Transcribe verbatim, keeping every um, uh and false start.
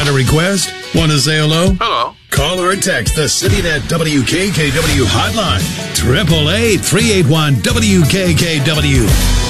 Got a request? Want to say hello? Hello. Call or text the CityNet W K K W hotline. triple eight, three eight one, W K K W.